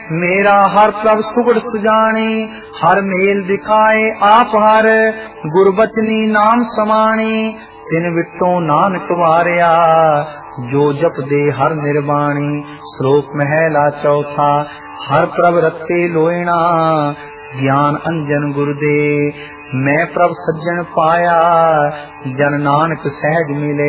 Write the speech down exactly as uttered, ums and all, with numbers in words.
मेरा हर प्रभ सुगड़ सुजाने, हर मेल दिखाए आप हर, गुरबचनी नाम समाने, तिन विटो नानक वारिया, जो जप दे हर निर्वाणी। श्लोक महला चौथा। हर प्रभ रत्ते लोयना, ज्ञान अंजन गुरुदे, मैं प्रभ सज्जन पाया, जन नानक सहज मिले।